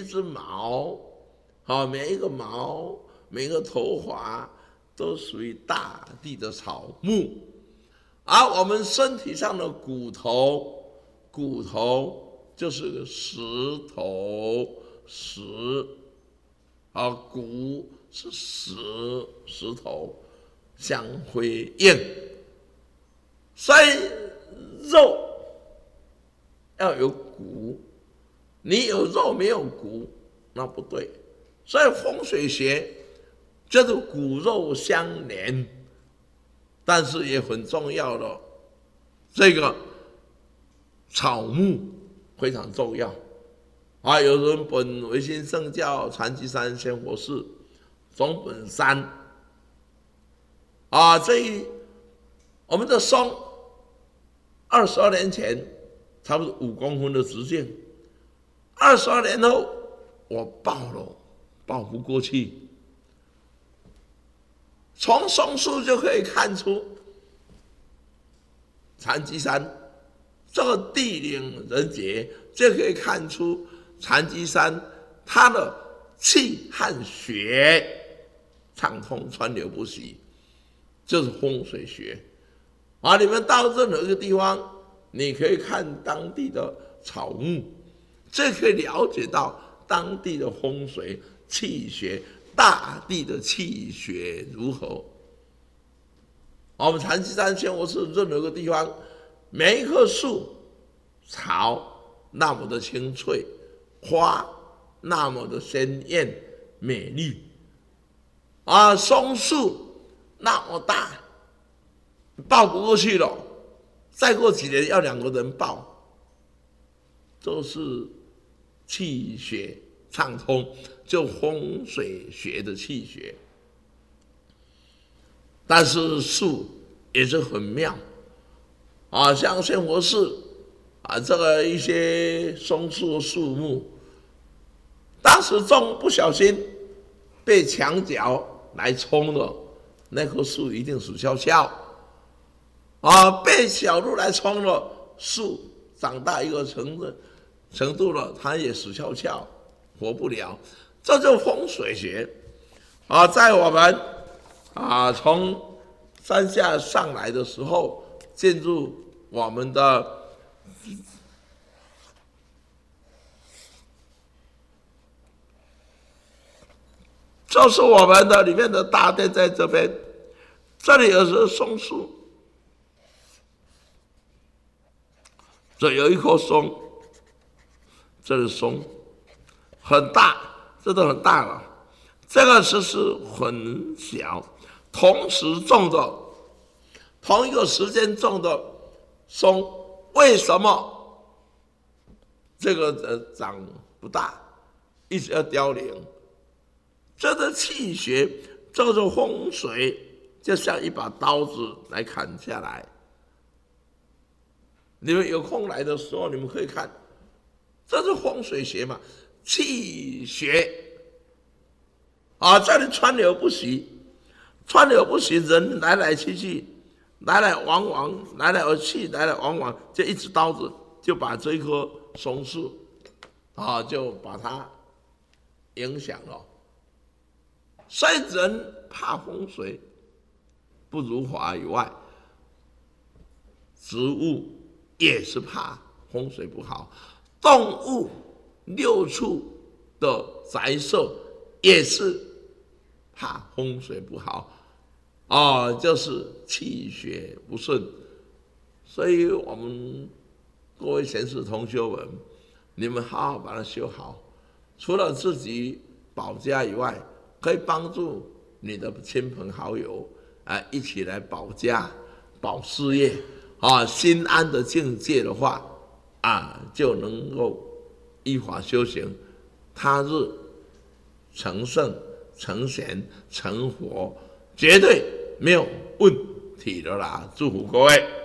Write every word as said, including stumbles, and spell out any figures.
只毛，啊，每一个毛，每个头发都属于大地的草木，而我们身体上的骨头，骨头就是个石头，石，啊，骨是石石头，相辉映，所以肉要有骨，你有肉没有骨，那不对。所以风水学就是骨肉相连，但是也很重要的，这个草木非常重要啊。有人本维新圣教禅机山仙佛寺总本山啊，这一我们的松二十二年前差不多五公分的直径，二十二年后我抱了，抱不过去。从松树就可以看出禅机山这个地灵人杰，就可以看出禅机山它的气和血畅通川流不息，就是风水学啊。你们到任何一个地方，你可以看当地的草木，这可以了解到当地的风水气血，大地的气血如何。我们禅机山仙佛寺任何一个地方，每一棵树草那么的清脆，花那么的鲜艳美丽啊，松树那么大，抱不过去了，再过几年要两个人抱，都是气血畅通，就风水学的气血。但是树也是很妙啊，像仙佛寺啊，这个一些松树树木，当时种不小心被墙角来冲了，那棵树一定死翘翘啊；被小路来冲了，树长大一个程度程度了，它也死翘翘，活不了。这就是风水学啊，在我们啊从山下上来的时候，进入我们的就是我们的里面的大殿在这边，这里有是松树，这有一棵松，这是松，很大，这都很大了。这个是是很小，同时种的，同一个时间种的松，为什么这个呃长不大，一直要凋零？这个气血，这个是风水，就像一把刀子来砍下来。你们有空来的时候，你们可以看，这是风水学嘛，气血啊，这里川流不息，川流不息，人来来去去，来来往往，来来而去，来来往往，就一只刀子就把这一棵松树啊，就把它影响了。所以人怕风水不如法以外，植物也是怕风水不好，动物六畜的宅舍也是怕风水不好啊，就是气血不顺。所以我们各位贤士同修们，你们好好把它修好，除了自己保家以外，可以帮助你的亲朋好友啊，一起来保家、保事业啊，心安的境界的话啊，就能够依法修行，他日成圣、成贤、成佛，绝对没有问题的啦！祝福各位。